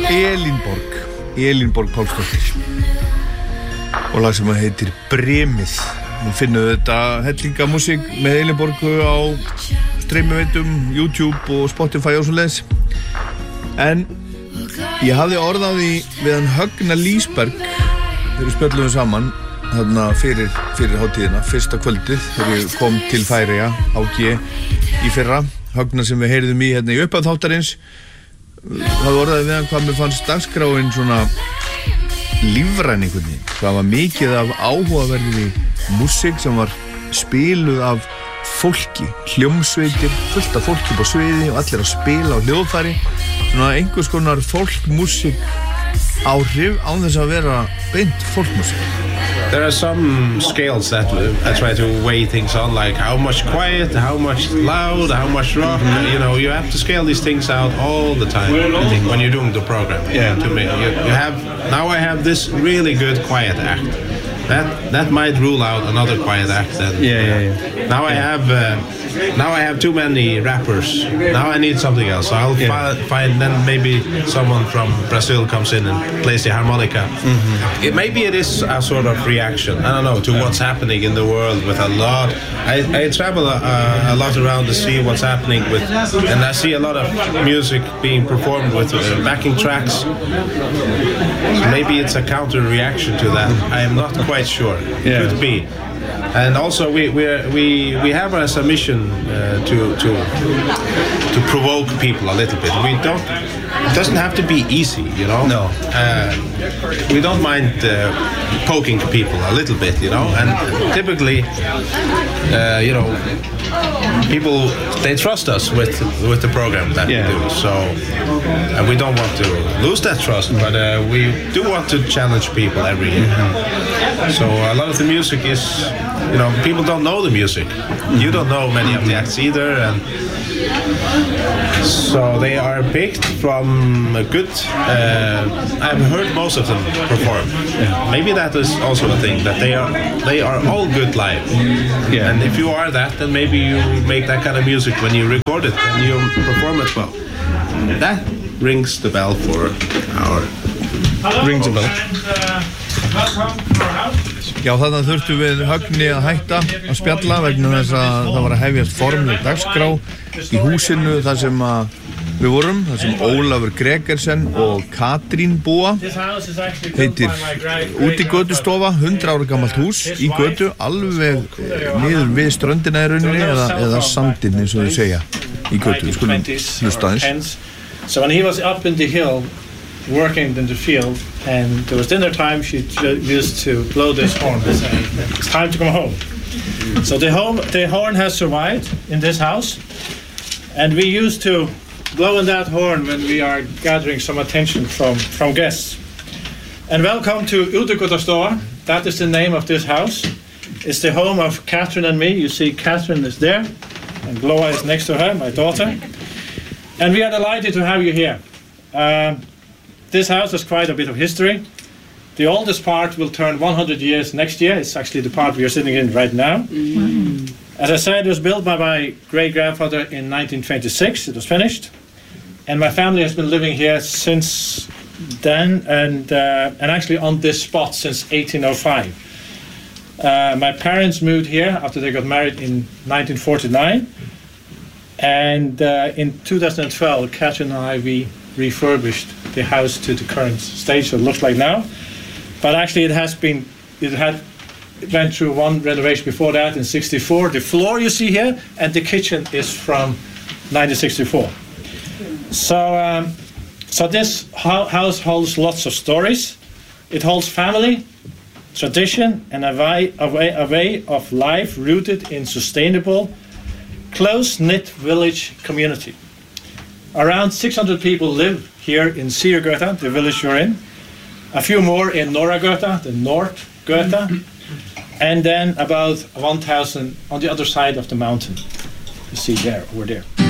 Elínborg Pálsdóttir og lag sem heitir Brimið. Við finnum þetta hellingamúsík með Elínborgu á streamiveitum, YouTube og Spotify og svoleiðis. En ég hafði orð á því við hann Högna Lísberg þegar við spjöllum saman þarna fyrir hátíðina, fyrsta kvöldið þegar ég kom til Færeyja á G í fyrra. Högna sem við heyrðum í hérna í upphaf þáttarins. Það orðaði við hann hvað mér fannst dagskráin svona lífræn einhvern veginn. Það var mikið af áhugaverðri músík sem var spiluð af fólki, hljómsveitir, fullt af fólki upp á sviði og allir að spila á hljóðfæri. Svona einhvers konar fólkmúsík áhrif án þess að vera beint fólkmúsík. There are some scales that I try to weigh things on, like how much quiet, how much loud, how much rock. You know, you have to scale these things out all the time, I think, when you're doing the program. Yeah. To me, you have, now I have this really good quiet act. That might rule out another quiet act. Then, Now I have too many rappers. Now I need something else. So I'll find then maybe someone from Brazil comes in and plays the harmonica. Mm-hmm. Maybe it is a sort of reaction, I don't know, to what's happening in the world with a lot. I travel a lot around to see what's happening with, and I see a lot of music being performed with backing tracks. So maybe it's a counter reaction to that. I am not quite sure. Yeah. Could be. And also we have as a mission to provoke people a little bit. It doesn't have to be easy, you know. No. We don't mind poking people a little bit, you know. And typically, you know, people, they trust us with the program that we do. So and we don't want to lose that trust, but we do want to challenge people every year. Mm-hmm. So a lot of the music is, you know, people don't know the music. You don't know many of the acts either, and so they are picked from a good. I've heard most of them perform. Yeah. Maybe that is also a thing, that they are all good live. Yeah. And if you are that, then maybe you make that kind of music when you record it and you perform it well. That rings the bell for our. Rings the bell. Já, þarna þurftum við Högni að hætta að spjalla vegna þess að það var að hefjast formleg dagskrá í húsinu þar sem við vorum, þar sem Ólafur Gregersen og Katrín búa. Heitir Útigötustofa, 100 ára gamalt hús í götu, alveg niður við ströndina í rauninni eða sandinn eins og þau segja í götu. Við skulum hlusta aðeins. So when he was up in the hill working in the field, and there was dinner time, she used to blow this horn and say, it's time to come home. So the horn has survived in this house, and we used to blow in that horn when we are gathering some attention from guests. And welcome to Útigötustofa. That is the name of this house. It's the home of Catherine and me. You see Catherine is there, and Gloa is next to her, my daughter. And we are delighted to have you here. This house has quite a bit of history. The oldest part will turn 100 years next year. It's actually the part we are sitting in right now. Mm-hmm. As I said, it was built by my great-grandfather in 1926. It was finished. And my family has been living here since then, and actually on this spot since 1805. My parents moved here after they got married in 1949. And in 2012, Catherine and I, we refurbished the house to the current stage, so it looks like now. But actually it went through one renovation before that in 64. The floor you see here and the kitchen is from 1964. So this house holds lots of stories. It holds family, tradition, and a way of life rooted in sustainable, close-knit village community. Around 600 people live here in Sýrugöta, the village you're in. A few more in Norragöta, the North Göta, and then about 1,000 on the other side of the mountain. You see there, over there.